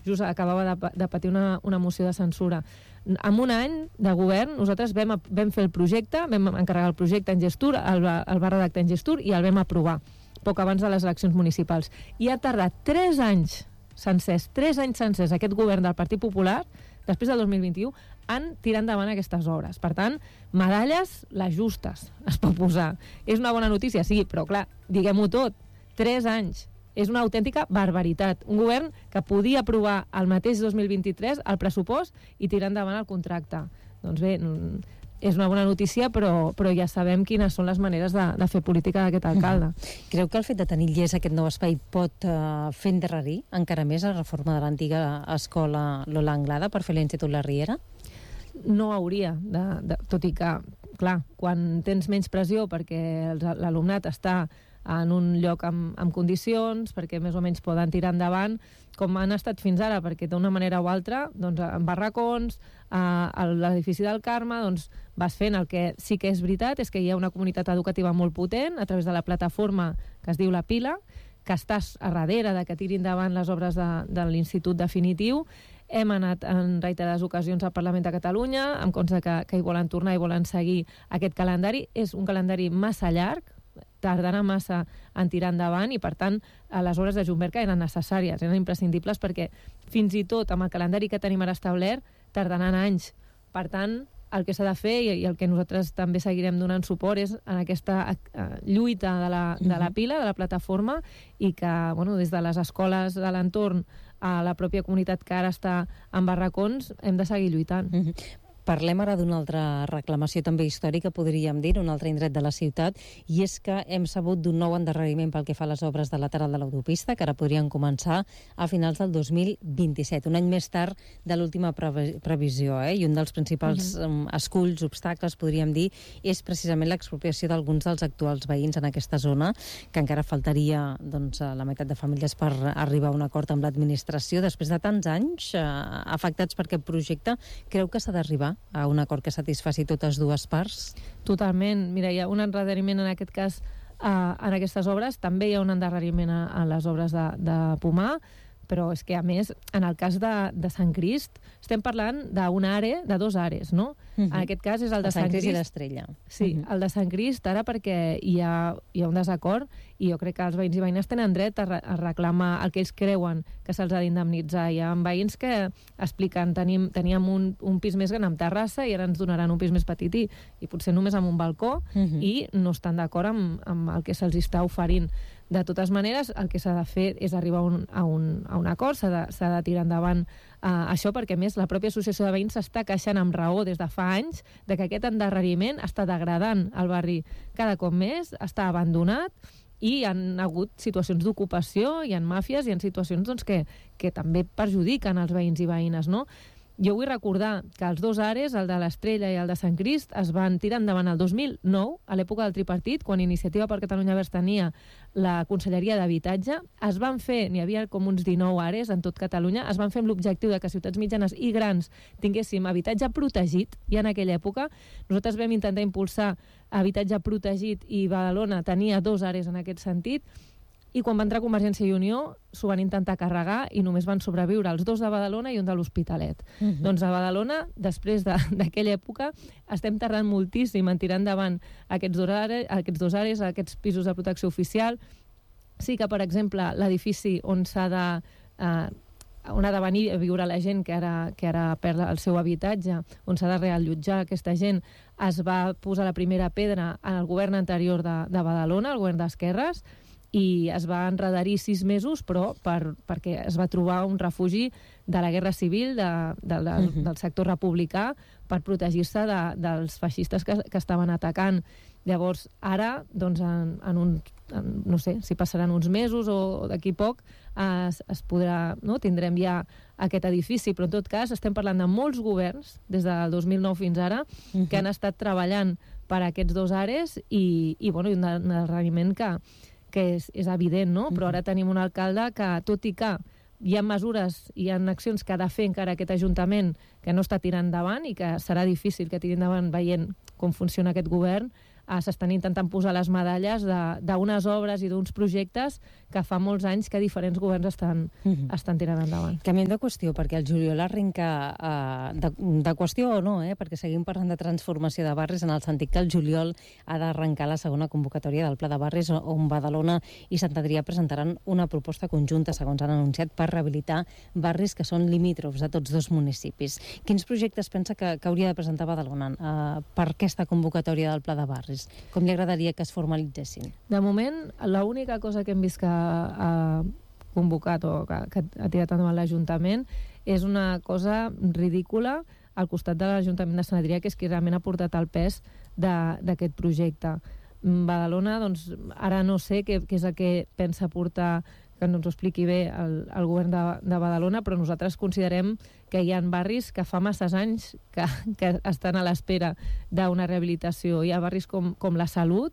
just acabava de patir una moció de censura. En un any de govern nosaltres vam fer el projecte, vam encarregar el projecte en Gestur, el va redactar en Gestur i el vam aprovar poc abans de les eleccions municipals. I ha tardat 3 anys sencers aquest govern del Partit Popular, després del 2021, en tirar endavant aquestes obres. Per tant, medalles les justes es pot posar. És una bona notícia, sí, però clar, diguem-ho tot, 3 anys. És una autèntica barbaritat. Un govern que podia aprovar el mateix 2023 el pressupost i tirar endavant el contracte. Doncs bé, és una bona notícia, però ja sabem quines són les maneres de fer política d'aquest alcalde. Creu que el fet de tenir llest aquest nou espai pot fer endarrerir encara més la reforma de l'antiga escola Lola Anglada per fer l'Institut La Riera? No hauria, tot i que, clar, quan tens menys pressió perquè l'alumnat està en un lloc amb condicions, perquè més o menys poden tirar endavant, com han estat fins ara, perquè d'una manera o altra, doncs, en barracons, a l'edifici del Carme, doncs, vas fent el que sí que és veritat, és que hi ha una comunitat educativa molt potent, a través de la plataforma que es diu La Pila, que estàs a darrere de que tiri endavant les obres de l'Institut definitiu. Hem anat en reiterades ocasions al Parlament de Catalunya, em consta que hi volen tornar i volen seguir aquest calendari. És un calendari massa llarg, tardarà massa en tirar endavant i, per tant, les obres de Junberca eren necessàries, eren imprescindibles, perquè fins i tot amb el calendari que tenim ara establert tardaran anys. Per tant, el que s'ha de fer i el que nosaltres també seguirem donant suport és en aquesta lluita de la Pila, de la plataforma, i que des de les escoles de l'entorn a la pròpia comunitat que ara està en barracons hem de seguir lluitant. Parlem ara d'una altra reclamació també històrica, podríem dir, un altre indret de la ciutat, i és que hem sabut d'un nou endarreriment pel que fa a les obres de lateral de l'autopista, que ara podrien començar a finals del 2027, un any més tard de l'última previsió, i un dels principals esculls, obstacles, podríem dir, és precisament l'expropiació d'alguns dels actuals veïns en aquesta zona, que encara faltaria la meitat de famílies per arribar a un acord amb l'administració. Després de tants anys afectats per aquest projecte, creu que s'ha d'arribar a un acord que satisfaci totes dues parts? Totalment. Mira, hi ha un endarreriment en aquest cas en aquestes obres, també hi ha un endarreriment a les obres de Pomar, però és que, a més, en el cas de Sant Crist, estem parlant d'una àrea, de 2 àrees, no? En aquest cas és el de Sant Crist i l'Estrella. Sí, el de Sant Crist, ara perquè hi ha un desacord, i jo crec que els veïns i veïnes tenen dret a reclamar el que ells creuen que se'ls ha d'indemnitzar. Hi ha veïns que expliquen, teníem un pis més gran amb terrassa i ara ens donaran un pis més petit i potser només amb un balcó, i no estan d'acord amb el que se'ls està oferint. De totes maneres, el que s'ha de fer és arribar a un acord, s'ha de tirar endavant això, perquè, a més, la pròpia associació de veïns s'està queixant amb raó des de fa anys de que aquest endarreriment està degradant el barri cada cop més, està abandonat, i hi ha hagut situacions d'ocupació, hi ha màfies, hi ha situacions que també perjudiquen els veïns i veïnes, no? Jo vull recordar que els 2 àrees, el de l'Estrella i el de Sant Crist, es van tirar endavant el 2009, a l'època del tripartit, quan Iniciativa per Catalunya Verds tenia la Conselleria d'Habitatge. Es van fer, n'hi havia com uns 19 àrees en tot Catalunya, es van fer amb l'objectiu de que ciutats mitjanes i grans tinguéssim habitatge protegit, i en aquella època nosaltres vam intentar impulsar habitatge protegit, i Badalona tenia 2 àrees en aquest sentit, i quan va entrar Convergència i Unió s'ho van intentar carregar i només van sobreviure els 2 de Badalona i un de l'Hospitalet. Doncs a Badalona, després d'aquella època, estem tardant moltíssim en tirar endavant aquests 2 àrees, aquests pisos de protecció oficial. Sí que, per exemple, l'edifici on ha de venir a viure la gent que ara perd el seu habitatge, on s'ha de reallotjar aquesta gent, es va posar la primera pedra en el govern anterior de Badalona, el govern d'Esquerres, i es va enredarir 6 mesos, però perquè es va trobar un refugi de la guerra civil del sector republicà per protegir-se dels feixistes que estaven atacant. Llavors, ara, doncs, no sé si passaran uns mesos o d'aquí poc, es podrà, no? Tindrem ja aquest edifici, però en tot cas estem parlant de molts governs des del 2009 fins ara que han estat treballant per aquests 2 àrees i un endarreriment que és evident, no? Però ara tenim un alcalde que, tot i que hi ha mesures, hi ha accions que ha de fer encara aquest Ajuntament que no està tirant endavant i que serà difícil que tiri endavant veient com funciona aquest govern, s'estan intentant posar les medalles d'unes obres i d'uns projectes que fa molts anys que diferents governs estan tirant endavant. Canviem de qüestió, perquè el juliol arrenca de qüestió o no, perquè seguim parlant de transformació de barris en el sentit que el juliol ha d'arrencar la segona convocatòria del Pla de Barris, on Badalona i Sant Adrià presentaran una proposta conjunta, segons han anunciat, per rehabilitar barris que són limítrofs de tots dos municipis. Quins projectes pensa que hauria de presentar Badalona per aquesta convocatòria del Pla de Barris? Com li agradaria que es formalitzessin? De moment, l'única cosa que hem vist que ha convocat o que ha tirat endavant l'Ajuntament és una cosa ridícula al costat de l'Ajuntament de Sant Adrià, que és qui realment ha portat el pes d'aquest projecte. Badalona, doncs, ara no sé què és el que pensa portar, que ens ho expliqui bé el govern de Badalona, però nosaltres considerem que hi ha barris que fa masses anys que estan a l'espera d'una rehabilitació. Hi ha barris com la Salut,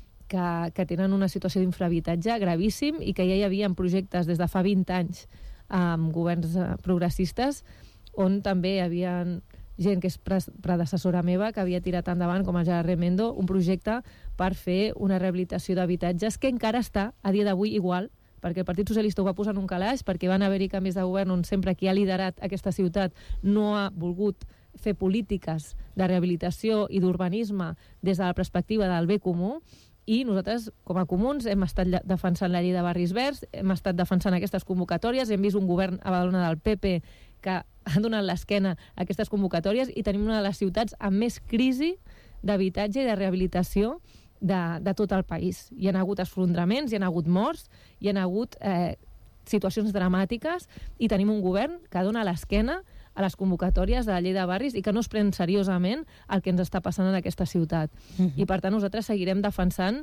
que tenen una situació d'infrahabitatge gravíssim i que ja hi havia projectes des de fa 20 anys amb governs progressistes, on també hi havia gent que és predecessora meva que havia tirat endavant, com el Gerard Remendo, un projecte per fer una rehabilitació d'habitatges que encara està a dia d'avui igual, perquè el Partit Socialista ho va posar en un calaix, perquè van haver-hi canvis de govern on sempre qui ha liderat aquesta ciutat no ha volgut fer polítiques de rehabilitació i d'urbanisme des de la perspectiva del bé comú, i nosaltres, com a comuns, hem estat defensant la llei de barris verds, hem estat defensant aquestes convocatòries, hem vist un govern a Badalona del PP que ha donat l'esquena a aquestes convocatòries i tenim una de les ciutats amb més crisi d'habitatge i de rehabilitació de tot el país. Hi ha hagut esfondraments, hi ha hagut morts, hi ha hagut situacions dramàtiques i tenim un govern que dona l'esquena a les convocatòries de la llei de barris i que no es pren seriosament el que ens està passant en aquesta ciutat. I per tant nosaltres seguirem defensant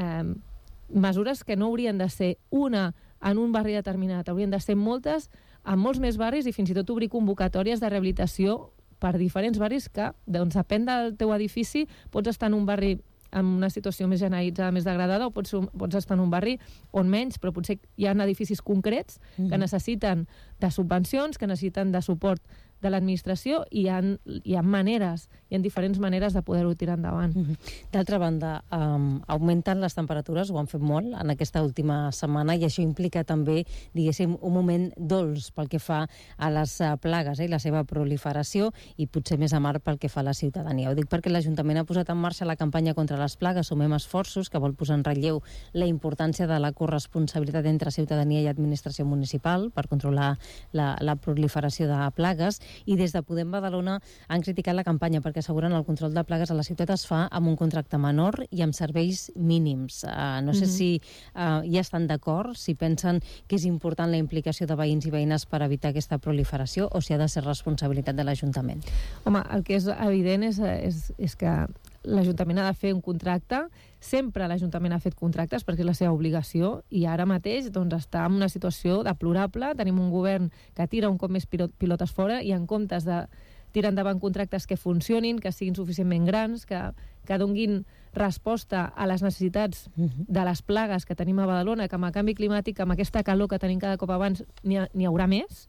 mesures que no haurien de ser una en un barri determinat, haurien de ser moltes en molts més barris i fins i tot obrir convocatòries de rehabilitació per diferents barris que, doncs, depèn del teu edifici, pots estar en un barri amb una situació més generalitzada, més degradada, o pots estar en un barri on menys, però potser hi ha edificis concrets que necessiten de subvencions, que necessiten de suport de l'administració i hi ha maneres, hi ha diferents maneres de poder-ho tirar endavant. D'altra banda, augmenten les temperatures, ho han fet molt en aquesta última setmana, i això implica també, diguéssim, un moment dolç pel que fa a les plagues i la seva proliferació, i potser més amar pel que fa a la ciutadania. Ho dic perquè l'Ajuntament ha posat en marxa la campanya contra les plagues Sumem Esforços, que vol posar en relleu la importància de la corresponsabilitat entre ciutadania i administració municipal per controlar la proliferació de plagues, i des de Podem Badalona han criticat la campanya perquè asseguren el control de plagues a la ciutat es fa amb un contracte menor i amb serveis mínims. No sé si ja estan d'acord, si pensen que és important la implicació de veïns i veïnes per evitar aquesta proliferació o si ha de ser responsabilitat de l'Ajuntament. Home, el que és evident és que l'Ajuntament ha de fer un contracte. Sempre l'Ajuntament ha fet contractes perquè és la seva obligació i ara mateix doncs, està en una situació deplorable. Tenim un govern que tira un cop més pilotes fora i en comptes de tirar endavant contractes que funcionin, que siguin suficientment grans, que donguin resposta a les necessitats de les plagues que tenim a Badalona, que amb el canvi climàtic, amb aquesta calor que tenim cada cop abans, n'hi haurà més.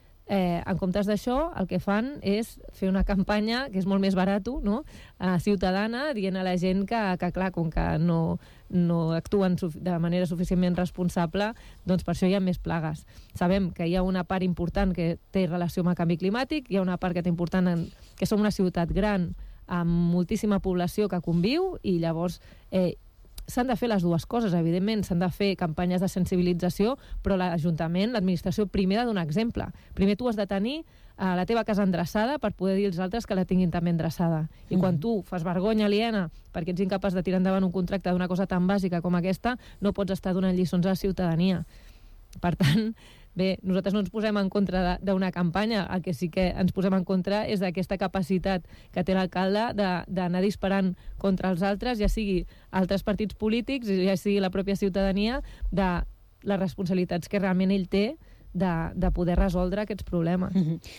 En comptes d'això, el que fan és fer una campanya que és molt més barato, no? Ciutadana, dient a la gent que clar, com que no actuen de manera suficientment responsable, doncs per això hi ha més plagues. Sabem que hi ha una part important que té relació amb el canvi climàtic, hi ha una part que té important que som una ciutat gran amb moltíssima població que conviu i llavors s'han de fer les dues coses, evidentment, s'han de fer campanyes de sensibilització, però l'Ajuntament, l'administració, primer ha de donar exemple. Primer tu has de tenir la teva casa endreçada per poder dir als altres que la tinguin també endreçada. I quan tu fas vergonya aliena perquè ets incapaç de tirar endavant un contracte d'una cosa tan bàsica com aquesta, no pots estar donant lliçons a la ciutadania. Per tant, bé, nosaltres no ens posem en contra d'una campanya, el que sí que ens posem en contra és d'aquesta capacitat que té l'alcalde d'anar disparant contra els altres, ja sigui altres partits polítics, ja sigui la pròpia ciutadania, de les responsabilitats que realment ell té de poder resoldre aquests problemes.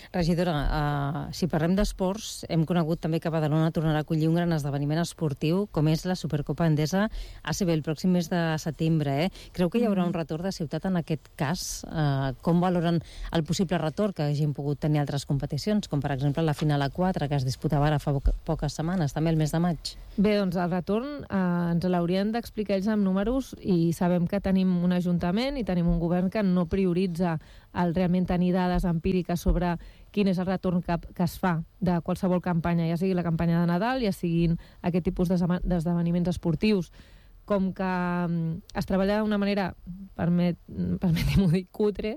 Regidora, si parlem d'esports, hem conegut també que Badalona tornarà a acollir un gran esdeveniment esportiu com és la Supercopa Endesa ACB el pròxim mes de setembre. Creu que hi haurà un retorn de ciutat en aquest cas? Com valoren el possible retorn que hagin pogut tenir altres competicions, com per exemple la final A4 que es disputava ara fa poques setmanes, també el mes de maig? Bé, doncs el retorn ens l'haurien d'explicar ells amb números i sabem que tenim un ajuntament i tenim un govern que no prioritza el realment tenir dades empíriques sobre quin és el retorn que es fa de qualsevol campanya, ja sigui la campanya de Nadal, ja siguin aquest tipus d'esdeveniments esportius. Com que es treballa d'una manera, permetim-ho dir, cutre,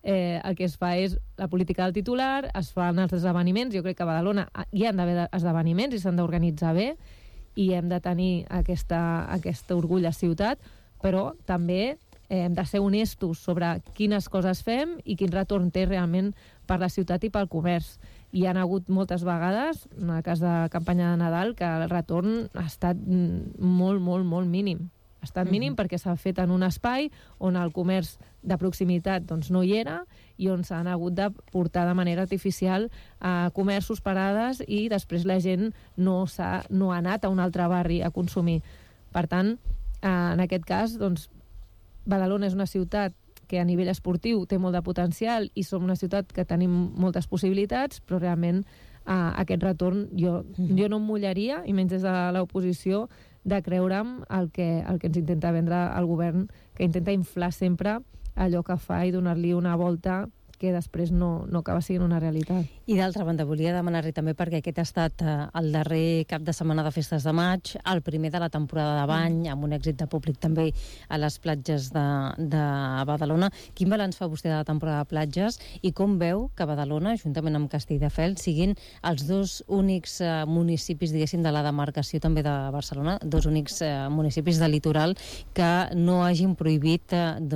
el que es fa és la política del titular, es fan els esdeveniments. Jo crec que a Badalona hi han d'haver esdeveniments i s'han d'organitzar bé i hem de tenir aquest orgull a ciutat, però també hem de ser honestos sobre quines coses fem i quin retorn té realment per la ciutat i pel comerç. Hi ha hagut moltes vegades, en el cas de campanya de Nadal, que el retorn ha estat molt, molt, molt mínim. Ha estat mínim perquè s'ha fet en un espai on el comerç de proximitat doncs, no hi era i on s'han hagut de portar de manera artificial a comerços, parades, i després la gent no ha anat a un altre barri a consumir. Per tant, en aquest cas, doncs, Badalona és una ciutat que a nivell esportiu té molt de potencial i som una ciutat que tenim moltes possibilitats, però realment aquest retorn jo no em mullaria, i menys des de l'oposició, de creure'm el que ens intenta vendre el govern, que intenta inflar sempre allò que fa i donar-li una volta que després no acaba sent una realitat. I d'altra banda, volia demanar-li també, perquè aquest ha estat el darrer cap de setmana de festes de maig, el primer de la temporada de bany, amb un èxit de públic també a les platges de Badalona. Quin balanç fa vostè de la temporada de platges i com veu que Badalona, juntament amb Castelldefels, siguin els dos únics municipis, diguéssim, de la demarcació també de Barcelona, dos únics municipis de litoral que no hagin prohibit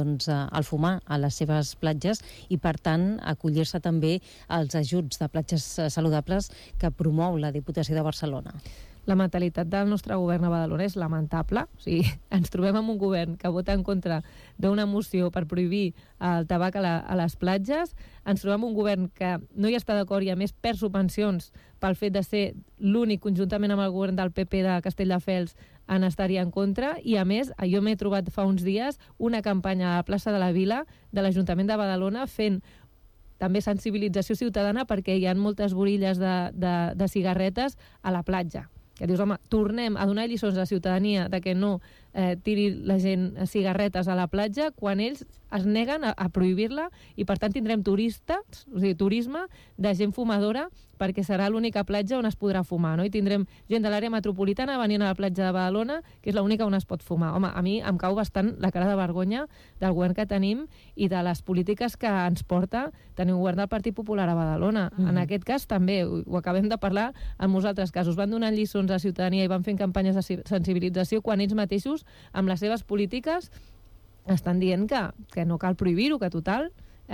el fumar a les seves platges i, per tant, acollir-se també als ajuts de platges saludables que promou la Diputació de Barcelona? La mentalitat del nostre govern a Badalona és lamentable. O sigui, ens trobem amb un govern que vota en contra d'una moció per prohibir el tabac a les platges. Ens trobem amb un govern que no hi està d'acord i a més perd subvencions pel fet de ser l'únic, conjuntament amb el govern del PP de Castelldefels, en estar-hi en contra. I a més, jo m'he trobat fa uns dies una campanya a la plaça de la Vila de l'Ajuntament de Badalona fent també sensibilització ciutadana perquè hi ha moltes borilles de cigarretes a la platja. Que dius, home, tornem a donar lliçons a la ciutadania de que no tiri la gent cigarretes a la platja quan ells es neguen a prohibir-la, i per tant tindrem turistes, o sigui, turisme de gent fumadora, perquè serà l'única platja on es podrà fumar, no? I tindrem gent de l'àrea metropolitana venint a la platja de Badalona, que és l'única on es pot fumar. Home, a mi em cau bastant la cara de vergonya del govern que tenim i de les polítiques que ens porta tenir un govern del Partit Popular a Badalona. En aquest cas també, ho acabem de parlar en molts altres casos, van donant lliçons a la ciutadania i van fent campanyes de sensibilització quan ells mateixos, amb les seves polítiques, estan dient que no cal prohibir-ho, que total,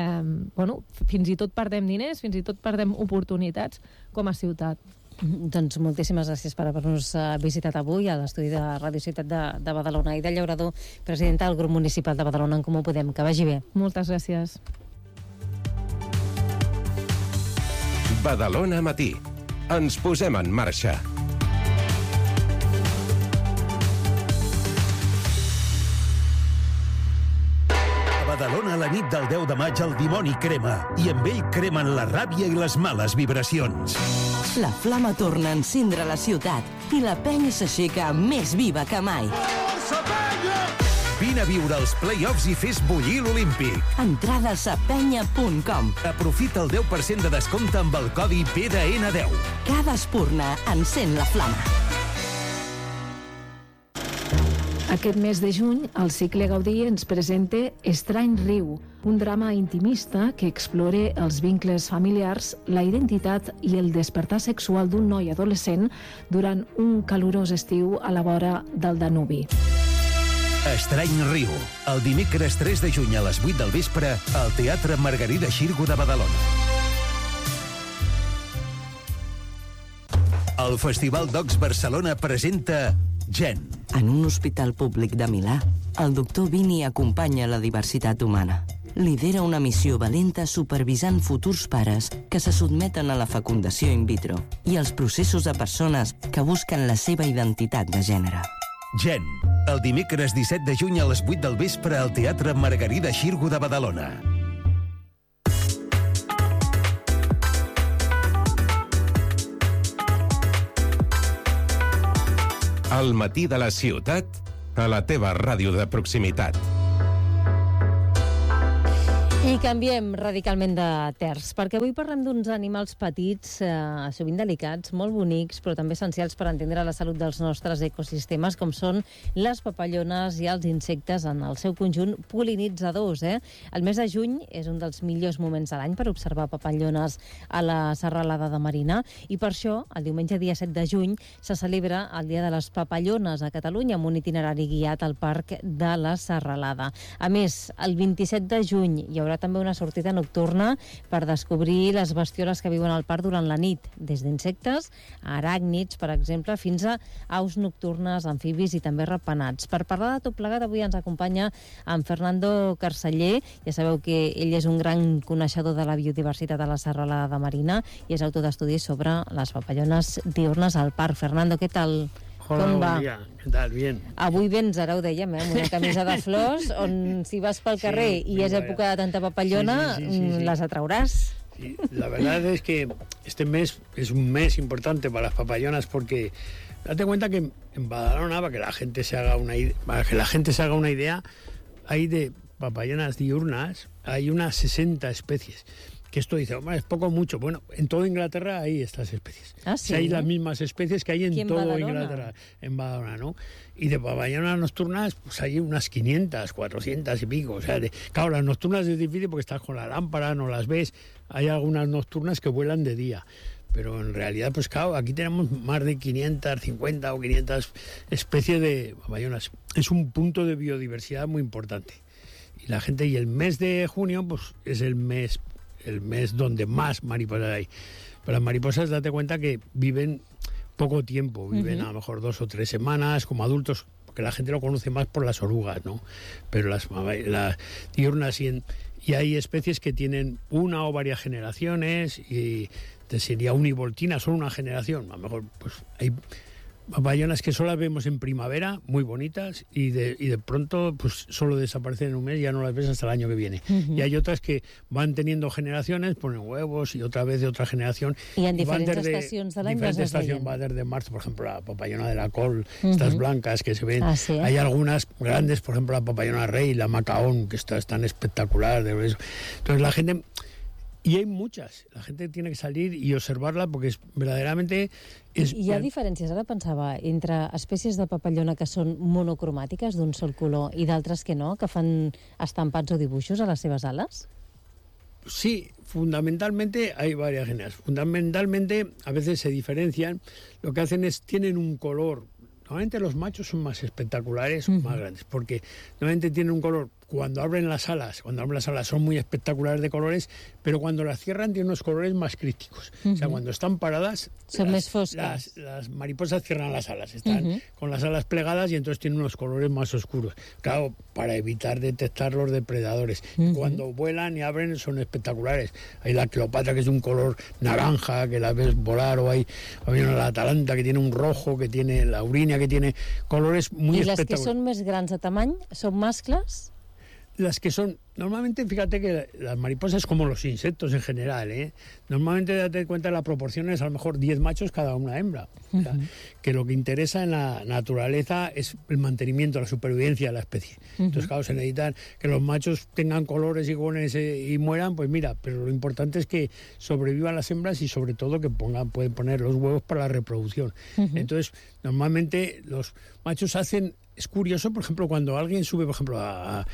fins i tot perdem diners, fins i tot perdem oportunitats com a ciutat. Doncs moltíssimes gràcies per haver-nos visitat avui a l'estudi de Radio Ciutat de Badalona. Aida Llauradó, presidenta del grup municipal de Badalona en Comú Podem. Que vagi bé. Moltes gràcies. Badalona Matí. Ens posem en marxa. Badalona, la nit del 10 de maig, el dimoni crema, i amb ell cremen la ràbia i les males vibracions. La flama torna a encendre la ciutat i la penya s'aixeca més viva que mai. Vine a viure els play-offs i fes bullir l'Olímpic. Entrades a penya.com. Aprofita el 10% de descompte amb el codi PDN10. Cada espurna encén la flama. Aquest mes de juny, el Cicle Gaudí ens presenta Estrany riu, un drama intimista que explora els vincles familiars, la identitat i el despertar sexual d'un noi adolescent durant un calorós estiu a la vora del Danubi. Estrany riu, el dimecres 3 de juny a les 8 del vespre al Teatre Margarida Xirgu de Badalona. El Festival Docs Barcelona presenta Gen. En un hospital públic de Milà, el doctor Vini acompanya la diversitat humana. lidera una missió valenta supervisant futurs pares que se sotmeten a la fecundació in vitro i els processos de persones que busquen la seva identitat de gènere. Gen, el dimecres 17 de juny a les 8 del vespre al Teatre Margarida Xirgu de Badalona. Al matí de la ciutat, a la teva ràdio de proximitat. I canviem radicalment de terç, perquè avui parlem d'uns animals petits, sovint delicats, molt bonics, però també essencials per entendre la salut dels nostres ecosistemes, com són les papallones i els insectes en el seu conjunt pol·linitzadors. El mes de juny és un dels millors moments de l'any per observar papallones a la serralada de Marina, i per això, el diumenge dia 7 de juny, se celebra el Dia de les Papallones a Catalunya, amb un itinerari guiat al Parc de la Serralada. A més, el 27 de juny hi haurà també una sortida nocturna per descobrir les bestioles que viuen al parc durant la nit, des d'insectes a aràcnids, per exemple, fins a aus nocturnes, amfibis i també ratpenats. Per parlar de tot plegat, avui ens acompanya en Fernando Carceller. Ja sabeu que ell és un gran coneixedor de la biodiversitat a la serralada de Marina i és autor d'estudis sobre les papallones diurnes al parc. Fernando, què tal? Hola, Com va? bon dia. Què tal? Bien. Avui vens, ara ho dèiem, amb una camisa de flors, on si vas pel carrer i és època de tanta papallona, sí. les atrauràs. Sí, la verdad es que este mes es un mes importante para las papallonas porque date cuenta que en Badalona, para que la gente se haga una idea, hay de papallonas diurnas, hay unas 60 especies. Que esto dice, hombre, es poco o mucho. Bueno, en toda Inglaterra hay estas especies. ¿Ah, sí? Hay las mismas especies que hay en todo Badalona? Inglaterra, en Badalona, ¿no? Y de papallonas nocturnas, pues hay unas 500, 400 y pico. O sea, claro, las nocturnas es difícil porque estás con la lámpara, no las ves. Hay algunas nocturnas que vuelan de día. Pero en realidad, pues claro, aquí tenemos más de 550 o 500 especies de papallonas. Es un punto de biodiversidad muy importante. Y el mes de junio, pues es el mes donde más mariposas hay. Pero las mariposas, date cuenta que viven poco tiempo, viven a lo mejor 2 o 3 semanas como adultos, porque la gente lo conoce más por las orugas, ¿no? Pero las diurnas y hay especies que tienen una o varias generaciones y sería univoltina, solo una generación. A lo mejor pues hay papallonas que solo las vemos en primavera, muy bonitas, y de pronto pues solo desaparecen en un mes, ya no las ves hasta el año que viene. Y hay otras que van teniendo generaciones, ponen huevos y otra vez de otra generación. Y en diferentes estacions de l'any va desde marzo, por ejemplo, la papallona de la col, estas blancas que se ven. Ah, sí. Hay algunas grandes, por ejemplo, la papallona rey, la macaón, que es tan espectacular. Entonces la gente... Y hay muchas. La gente tiene que salir y observarla porque verdaderamente... Hi ha diferències, ara pensava, entre espècies de papallona que són monocromàtiques d'un sol color i d'altres que no, que fan estampats o dibuixos a les seves ales? Sí, fundamentalmente hay varias generaciones. Fundamentalmente a veces se diferencian. Lo que hacen es, tienen un color. Normalmente los machos son más espectaculares, más grandes, porque normalmente tienen un color. Cuando abren las alas son muy espectaculares de colores, pero cuando las cierran tienen unos colores más críticos. O sea, cuando están paradas, son más foscas. Las mariposas cierran las alas, están con las alas plegadas y entonces tienen unos colores más oscuros. Claro, para evitar detectar los depredadores. Cuando vuelan y abren son espectaculares. Hay la Cleopatra, que es de un color naranja, que la ves volar, o hay la Atalanta, que tiene un rojo, que tiene la Aurinia, que tiene colores muy espectaculares. ¿Y las que son más grandes de tamaño son mascles? Las que son, normalmente, fíjate que las mariposas, como los insectos en general, normalmente date cuenta de la proporción es a lo mejor 10 machos cada una hembra. O sea, que lo que interesa en la naturaleza es el mantenimiento, la supervivencia de la especie. Entonces, claro, se necesitan que los machos tengan colores iguales y mueran, pues mira, pero lo importante es que sobrevivan las hembras y sobre todo que pueden poner los huevos para la reproducción. Entonces, normalmente los machos hacen... Es curioso, por ejemplo, cuando alguien sube, por ejemplo,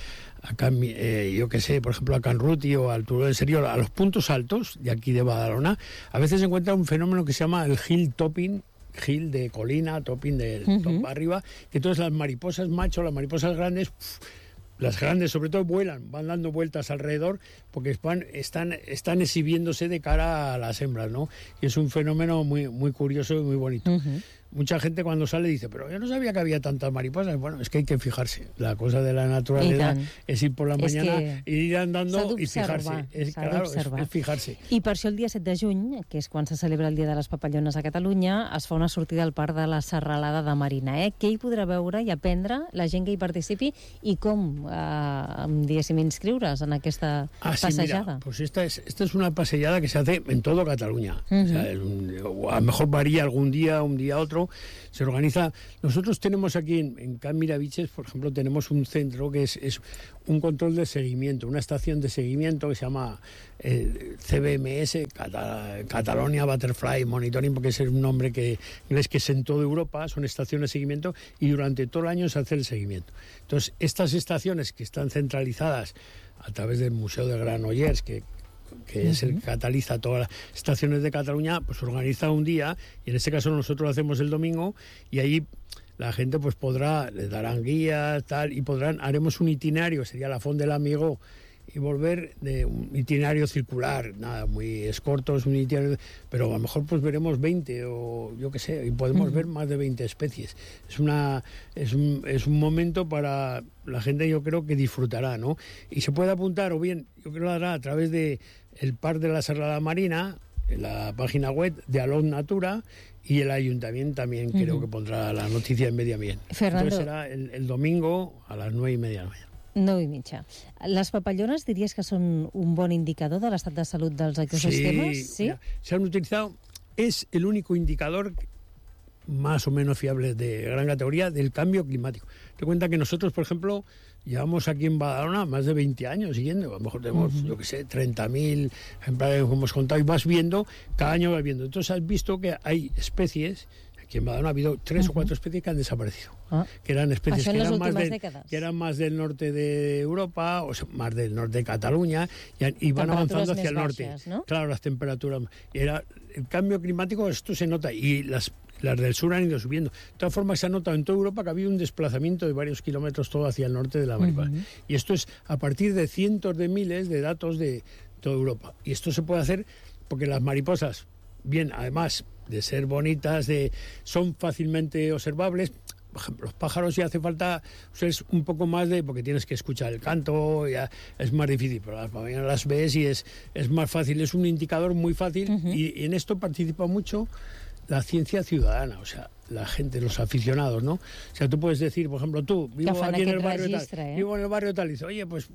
yo qué sé, por ejemplo, a Canruti o al Turó del Seriol, a los puntos altos de aquí de Badalona, a veces se encuentra un fenómeno que se llama el hill topping, hill de colina, topping de top arriba, y entonces las mariposas machos, las mariposas grandes... Las grandes, sobre todo, vuelan, van dando vueltas alrededor porque están exhibiéndose de cara a las hembras, ¿no? Y es un fenómeno muy, muy curioso y muy bonito. mucha gente cuando sale dice, pero yo no sabía que había tantas mariposas. Bueno, es que hay que fijarse. La cosa de la naturaleza es ir por la mañana, ir andando y fijarse. És fijar-se. I per això el dia 7 de juny, que és quan se celebra el Dia de les Papallones a Catalunya, es fa una sortida al Parc de la Serralada de Marina. Què hi podrà veure i aprendre la gent que hi participi i com, diguéssim, inscriure's en aquesta passejada? Mira, pues esta es una pasejada que se hace en todo Cataluña. O sea, a lo mejor varía algún día, un día otro, se organiza. Nosotros tenemos aquí en Can Miraviches, por ejemplo, tenemos un centro que es un control de seguimiento, una estación de seguimiento que se llama CBMS, Catalonia Butterfly Monitoring, porque es un nombre inglés que es en toda Europa, son estaciones de seguimiento y durante todo el año se hace el seguimiento. Entonces, estas estaciones que están centralizadas a través del Museo de Granollers, que es el que cataliza todas las estaciones de Cataluña, pues organiza un día, y en este caso nosotros lo hacemos el domingo, y ahí la gente pues le darán guías, tal, y haremos un itinerario, sería la Font de l'Amigó, y volver de un itinerario circular, nada, muy corto, es un itinerario, pero a lo mejor pues veremos 20 o yo qué sé, y podemos ver más de 20 especies. Es un momento para la gente, yo creo que disfrutará, ¿no? Y se puede apuntar, o bien, yo creo que lo hará a través de el Parc de la Serralada Marina, en la página web de Alot Natura, y el Ayuntamiento también creo que pondrá la noticia en Medio Ambiente. Fernando. Entonces será el domingo a las 9:30 de la mañana. 9:30. Les papallones diries que són un bon indicador de l'estat de salut dels ecosistemes? Sí, mira, se han utilizado, es el único indicador más o menos fiable de gran categoría del cambio climático. Te cuenta que nosotros, por ejemplo, llevamos aquí en Badalona más de 20 años siguiendo, a lo mejor tenemos, yo qué sé, 30.000 ejemplares que hemos contado, y vas viendo, cada año vas viendo. Entonces has visto que hay especies. Aquí en Badalona ha habido 3 o 4 especies que han desaparecido, que eran especies que eran más del norte de Europa, o sea, más del norte de Cataluña, y van avanzando hacia el norte. ¿No? Claro, las temperaturas. Y el cambio climático, esto se nota, y las del sur han ido subiendo. De todas formas, se ha notado en toda Europa que ha habido un desplazamiento de varios kilómetros todo hacia el norte de la mariposa. Y esto es a partir de cientos de miles de datos de toda Europa. Y esto se puede hacer porque las mariposas, bien, además de ser bonitas, son fácilmente observables. Por ejemplo, los pájaros ya hace falta es un poco más porque tienes que escuchar el canto, ya es más difícil, pero las papallonas las ves y es más fácil, es un indicador muy fácil, y en esto participa mucho la ciencia ciudadana, o sea, la gente, los aficionados, ¿no? O sea, tú puedes decir, por ejemplo, vivo aquí en el barrio tal, vivo en el barrio tal, y dices, oye, pues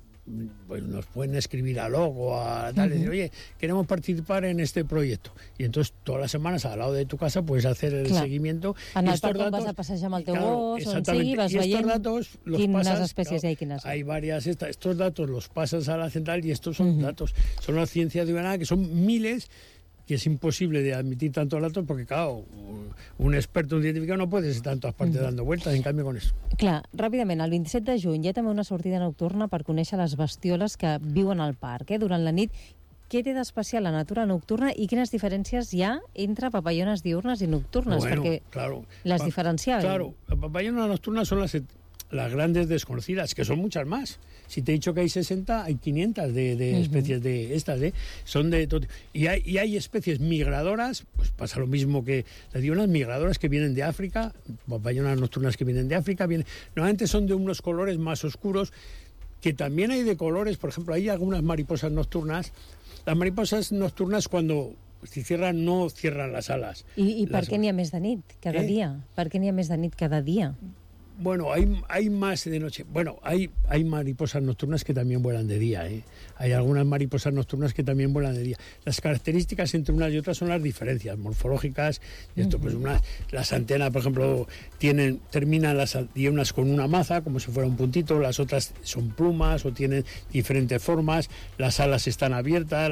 nos pueden escribir a Logo, a tal, y decir, oye, queremos participar en este proyecto. Y entonces todas las semanas al lado de tu casa puedes hacer el seguimiento. En el parc vas a passejar amb el teu gos, on sigui, vas veient quines espècies hi ha i quines. Hay varias, estos datos los pasas a la central, y estos son datos, son la ciencia ciudadana, que son miles, que es imposible de admitir tantos datos, porque, claro, un experto, un científico no puede estar en todas partes dando vueltas, en cambio con eso. Clar, ràpidament, el 27 de juny hi ha també una sortida nocturna per conèixer les bestioles que viuen al parc, durant la nit. Què té d'especial la natura nocturna i quines diferències hi ha entre papallones diurnes i nocturnes? Bueno, perquè claro, les diferenciaven. Claro, las papallonas nocturnas son las grandes desconocidas, que son muchas más. Si te he dicho que hay 60, hay 500 de especies de estas, son de todo. Y hay especies migradoras, pues pasa lo mismo que las diurnas, migradoras que vienen de África, papallonas nocturnas que vienen de África, normalmente son de unos colores más oscuros, que también hay de colores, por ejemplo, hay algunas mariposas nocturnas. Las mariposas nocturnas, cuando se cierran, no cierran las alas. I per què n'hi ha més de nit cada dia? Per què n'hi ha més de nit cada dia? Bueno, hay más de noche. Bueno, hay mariposas nocturnas que también vuelan de día, ¿eh? Hay algunas mariposas nocturnas que también vuelan de día. Las características entre unas y otras son las diferencias morfológicas. Esto, pues las antenas, por ejemplo, terminan las diurnas con una maza, como si fuera un puntito. Las otras son plumas o tienen diferentes formas. Las alas están abiertas.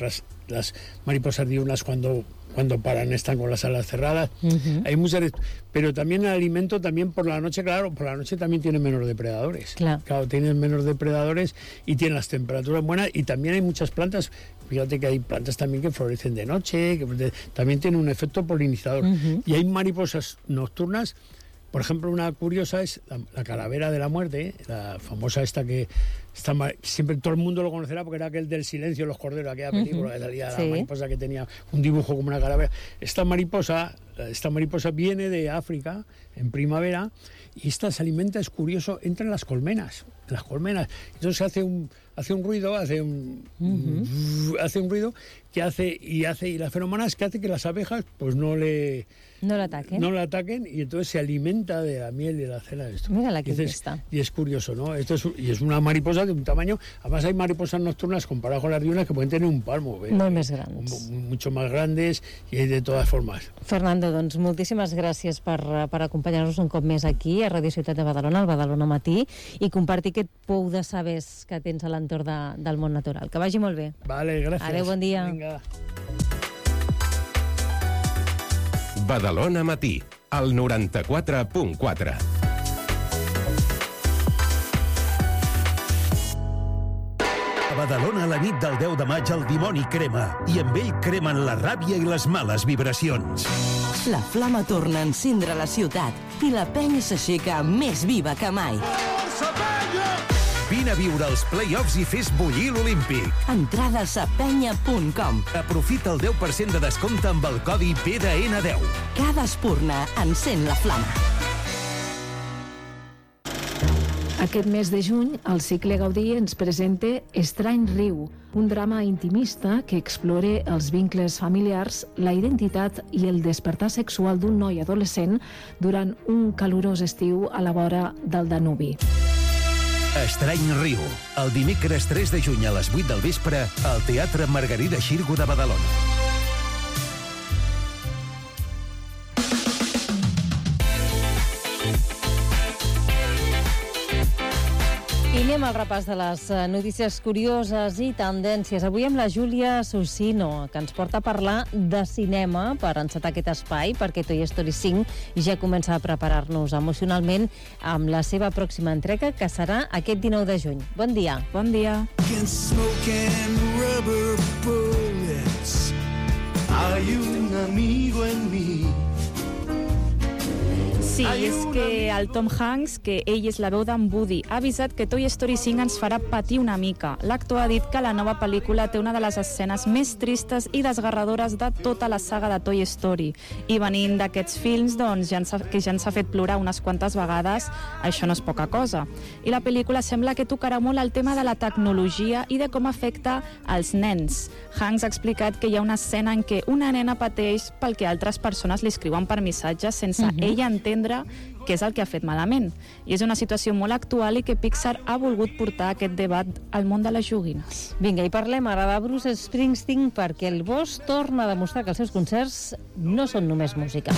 Las mariposas diurnas cuando paran están con las alas cerradas. Hay muchas, pero también el alimento, también por la noche, claro, por la noche también tienen menos depredadores. Claro, tienen menos depredadores y tienen las temperaturas buenas, y también hay muchas plantas. Fíjate que hay plantas también que florecen de noche, que también tienen un efecto polinizador. Y hay mariposas nocturnas. Por ejemplo, una curiosa es la calavera de la muerte, la famosa esta que siempre todo el mundo lo conocerá porque era aquel del silencio de los corderos, aquella película que salía la mariposa que tenía un dibujo como una calavera. Esta mariposa viene de África en primavera y esta se alimenta, es curioso, entra en las colmenas. Entonces hace un ruido, hace un ruido y las feromonas que hace que las abejas pues no la ataquen y entonces se alimenta de la miel y de la cera de esto. Mira la que está. Y es curioso, ¿no? Es una mariposa de un tamaño, además hay mariposas nocturnas comparadas con las diurnas que pueden tener un palmo. Molt més grans. Mucho más grandes y de todas formas. Fernando, doncs moltíssimes gràcies per acompanyar-nos un cop més aquí a Radio Ciutat de Badalona, al Badalona Matí, i compartir aquest pou de sabers que tens a l'entorn del món natural. Que vagi molt bé. Vale, gràcies. Adéu, bon dia. Vinga. Badalona Matí, al 94.4. A Badalona, la nit del 10 de maig, el dimoni crema, i amb ell cremen la ràbia i les males vibracions. La flama torna a encendre la ciutat i la penya s'aixeca més viva que mai. Vine a viure els play-offs i fes bullir l'Olímpic. Entrades a penya.com. Aprofita el 10% de descompte amb el codi PDN10. Cada espurna encén la flama. Aquest mes de juny, el cicle Gaudí ens presenta Estrany riu, un drama intimista que explora els vincles familiars, la identitat i el despertar sexual d'un noi adolescent durant un calorós estiu a la vora del Danubi. Estrany riu, el dimecres 3 de juny a les 8 del vespre al Teatre Margarida Xirgu de Badalona. I anem al repàs de les notícies curioses i tendències. Avui amb la Júlia Susino, que ens porta a parlar de cinema per encetar aquest espai, perquè Toy Story 5 ja comença a preparar-nos emocionalment amb la seva pròxima entrega, que serà aquest 19 de juny. Bon dia. Bon dia. Hay un amigo en mí. Sí, és que el Tom Hanks, que ell és la veu d'en Woody, ha avisat que Toy Story 5 ens farà patir una mica. L'actor ha dit que la nova pel·lícula té una de les escenes més tristes i desgarradores de tota la saga de Toy Story. I venint d'aquests films, doncs, que ja ens ha fet plorar unes quantes vegades, això no és poca cosa. I la pel·lícula sembla que tocarà molt el tema de la tecnologia i de com afecta als nens. Hanks ha explicat que hi ha una escena en què una nena pateix pel que altres persones li escriuen per missatges sense ella entendre què és el que ha fet malament. I és una situació molt actual i que Pixar ha volgut portar aquest debat al món de les joguines. Vinga, i parlem ara de Bruce Springsteen, perquè el Boss torna a demostrar que els seus concerts no són només música.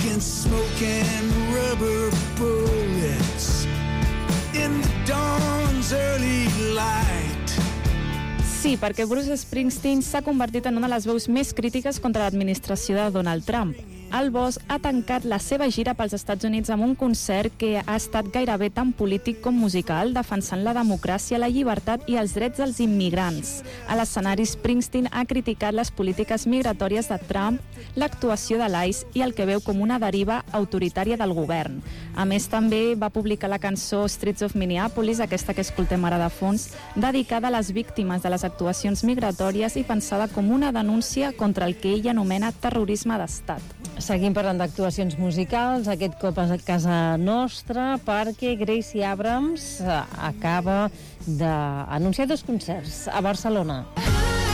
Sí, perquè Bruce Springsteen s'ha convertit en una de les veus més crítiques contra l'administració de Donald Trump. El Boss ha tancat la seva gira pels Estats Units amb un concert que ha estat gairebé tan polític com musical, defensant la democràcia, la llibertat i els drets dels immigrants. A l'escenari, Springsteen ha criticat les polítiques migratòries de Trump, l'actuació de l'ICE i el que veu com una deriva autoritària del govern. A més, també va publicar la cançó Streets of Minneapolis, aquesta que escoltem ara de fons, dedicada a les víctimes de les actuacions migratòries i pensada com una denúncia contra el que ell anomena terrorisme d'estat. Seguim parlant d'actuacions musicals, aquest cop a casa nostra, perquè Gracie Abrams acaba d'anunciar 2 concerts a Barcelona.